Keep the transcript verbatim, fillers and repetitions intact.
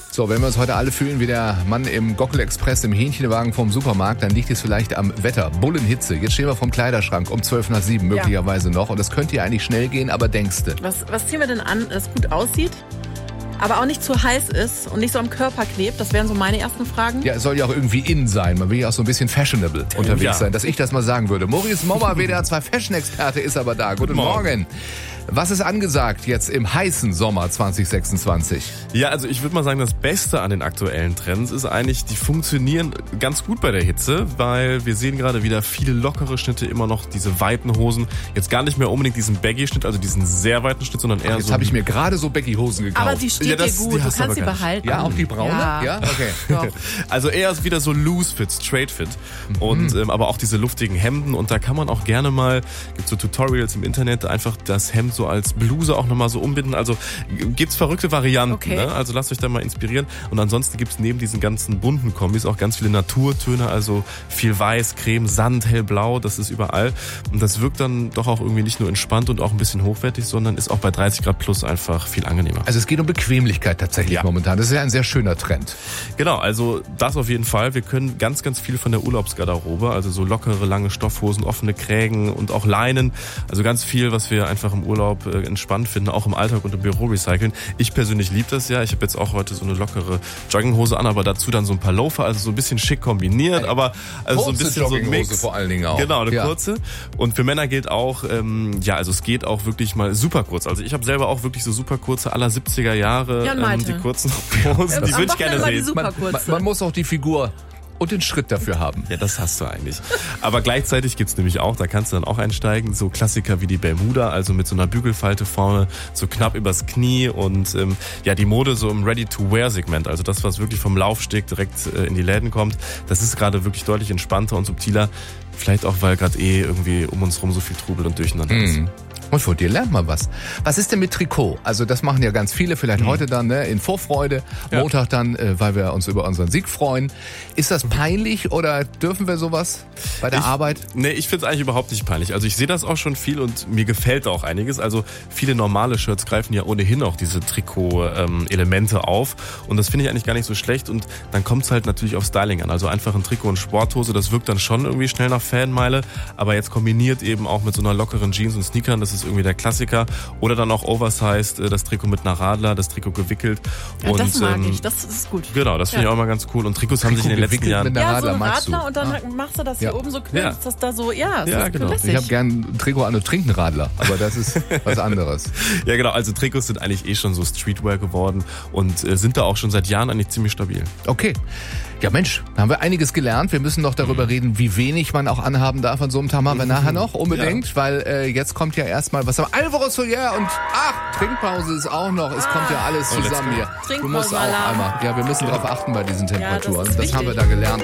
So, wenn wir uns heute alle fühlen wie der Mann im Gockel-Express im Hähnchenwagen vom Supermarkt, dann liegt es vielleicht am Wetter. Bullenhitze. Jetzt stehen wir vom Kleiderschrank um zwölf nach sieben möglicherweise ja. noch. Und das könnte ja eigentlich schnell gehen, aber denkste. Was, was ziehen wir denn an, das gut aussieht, aber auch nicht zu heiß ist und nicht so am Körper klebt? Das wären so meine ersten Fragen. Ja, es soll ja auch irgendwie in sein. Man will ja auch so ein bisschen fashionable unterwegs ja. sein, dass ich das mal sagen würde. Maurice Mommer, W D R zwei Fashion-Experte, ist aber da. Guten Morgen. Morgen. Was ist angesagt jetzt im heißen Sommer zwanzig sechsundzwanzig? Ja, also ich würde mal sagen, das Beste an den aktuellen Trends ist eigentlich, die funktionieren ganz gut bei der Hitze, weil wir sehen gerade wieder viele lockere Schnitte, immer noch diese weiten Hosen. Jetzt gar nicht mehr unbedingt diesen Baggy-Schnitt, also diesen sehr weiten Schnitt, sondern eher Ach, jetzt so... Jetzt habe ich mir gerade so Baggy-Hosen gekauft. Aber die steht ja, das, dir gut, die du kannst sie behalten. Ja, auch die braune? Ja, ja? Okay. Ja. Also eher wieder so Loose-Fit, Straight-Fit. Mhm. Und ähm, aber auch diese luftigen Hemden. Und da kann man auch gerne mal, gibt so Tutorials im Internet, einfach das Hemd so als Bluse auch nochmal so umbinden. Also gibt's verrückte Varianten. Okay. Ne? Also lasst euch da mal inspirieren. Und ansonsten gibt's neben diesen ganzen bunten Kombis auch ganz viele Naturtöne. Also viel Weiß, Creme, Sand, Hellblau. Das ist überall. Und das wirkt dann doch auch irgendwie nicht nur entspannt und auch ein bisschen hochwertig, sondern ist auch bei dreißig Grad plus einfach viel angenehmer. Also es geht um Bequemlichkeit tatsächlich ja. momentan. Das ist ja ein sehr schöner Trend. Genau, also das auf jeden Fall. Wir können ganz, ganz viel von der Urlaubsgarderobe, also so lockere, lange Stoffhosen, offene Krägen und auch Leinen. Also ganz viel, was wir einfach im Urlaub äh, entspannt finden, auch im Alltag und im Büro recyceln. Ich persönlich liebe das ja. Ich habe jetzt auch heute so eine lockere Jogginghose an, aber dazu dann so ein paar Loafer, also so ein bisschen schick kombiniert, aber also so ein bisschen so ein Mix. Vor allen Dingen auch. Genau, eine ja. kurze. Und für Männer gilt auch, ähm, ja, also es geht auch wirklich mal super kurz. Also ich habe selber auch wirklich so super kurze aller siebziger Jahre, ja, ähm, die kurzen Hosen, die würde ich gerne sehen. Man, man, man muss auch die Figur und den Schritt dafür haben. Ja, das hast du eigentlich. Aber gleichzeitig gibt's nämlich auch, da kannst du dann auch einsteigen, so Klassiker wie die Bermuda, also mit so einer Bügelfalte vorne, so knapp übers Knie und ähm, ja, die Mode so im Ready-to-Wear-Segment, also das, was wirklich vom Laufsteg direkt äh, in die Läden kommt, das ist gerade wirklich deutlich entspannter und subtiler. Vielleicht auch, weil gerade eh irgendwie um uns rum so viel Trubel und Durcheinander ist. Mhm. Und von dir lernt man was. Was ist denn mit Trikot? Also das machen ja ganz viele, vielleicht mhm. heute dann ne, in Vorfreude, ja. Montag dann, äh, weil wir uns über unseren Sieg freuen. Ist das peinlich oder dürfen wir sowas bei der ich, Arbeit? Nee, ich finde es eigentlich überhaupt nicht peinlich. Also ich sehe das auch schon viel und mir gefällt auch einiges. Also viele normale Shirts greifen ja ohnehin auch diese Trikot-Elemente ähm, auf und das finde ich eigentlich gar nicht so schlecht und dann kommt es halt natürlich auf Styling an. Also einfach ein Trikot und Sporthose, das wirkt dann schon irgendwie schnell nach Fanmeile, aber jetzt kombiniert eben auch mit so einer lockeren Jeans und Sneakern, das ist irgendwie der Klassiker. Oder dann auch oversized, das Trikot mit einer Radler, das Trikot gewickelt. Ja, und, das mag ähm, ich, das ist gut. Genau, das finde ja. ich auch mal ganz cool. Und Trikots haben sich in den letzten Jahren... Mit einer ja, Radler, so ein Radler du? und dann ja. machst du das ja. hier oben so knüpft, ja. dass da so, ja, das ja, ist genau. lässig. Ich habe gern ein Trikot an und trinke einen Radler, aber das ist was anderes. Ja, genau, also Trikots sind eigentlich eh schon so Streetwear geworden und äh, sind da auch schon seit Jahren eigentlich ziemlich stabil. Okay. Ja Mensch, da haben wir einiges gelernt. Wir müssen noch darüber mhm. reden, wie wenig man auch anhaben darf an so einem Tag. Machen wir mhm. nachher noch unbedingt, ja. weil äh, jetzt kommt ja erstmal was am Alvaro Soler und ach, Trinkpause ist auch noch. Es kommt ja alles zusammen hier. Du musst auch einmal. Ja, wir müssen darauf achten bei diesen Temperaturen. Ja, das, das haben wir da gelernt.